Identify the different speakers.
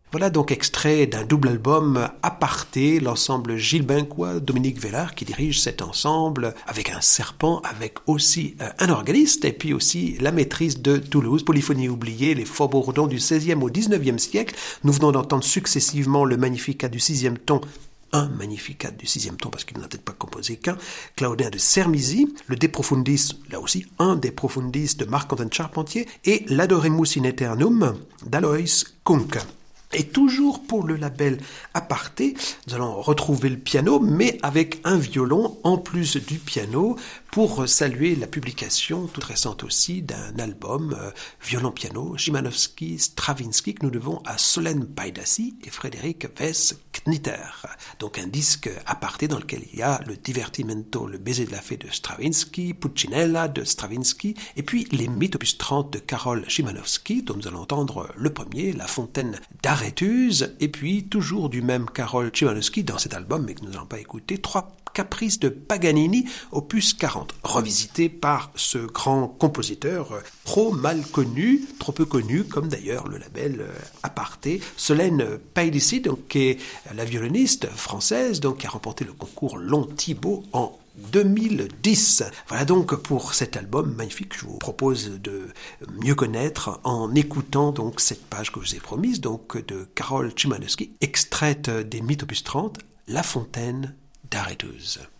Speaker 1: Voilà donc extrait d'un double album Aparté, l'ensemble Gilles Bencois, Dominique Vellard qui dirige cet ensemble avec un serpent, avec aussi un organiste et puis aussi la maîtrise de Toulouse, polyphonie oubliée, les faux-bourdons du XVIe au XIXe siècle. Nous venons d'entendre successivement le Magnificat du sixième ton, un Magnificat du sixième ton, parce qu'il n'a peut-être pas composé qu'un, Claudin de Sermizy, le De Profundis, là aussi un De Profundis de Marc-Antoine Charpentier, et l'Adoremus in Aeternum d'Alois Kunke. Et toujours pour le label Aparté, nous allons retrouver le piano, mais avec un violon en plus du piano, pour saluer la publication toute récente aussi d'un album violon-piano Szymanowski-Stravinsky que nous devons à Solène Paidassi et Frédéric Wess-Knitter. Donc un disque Aparté dans lequel il y a le Divertimento, le baiser de la fée de Stravinsky, Puccinella de Stravinsky, et puis les mythes opus 30 de Karol Szymanowski, dont nous allons entendre le premier, La Fontaine d'Aréthuse, et puis toujours du même Karol Szymanowski dans cet album, mais que nous n'allons pas écouter, 3 caprices de Paganini, opus 40, revisité par ce grand compositeur trop mal connu, trop peu connu, comme d'ailleurs le label Aparté. Solène Paidassi, donc, qui est la violoniste française, donc, qui a remporté le concours Long Thibault en 2010. Voilà donc pour cet album magnifique que je vous propose de mieux connaître en écoutant donc cette page que je vous ai promise, donc de Karol Szymanowski, extraite des mythes opus 30, La Fontaine d'Aréthuse.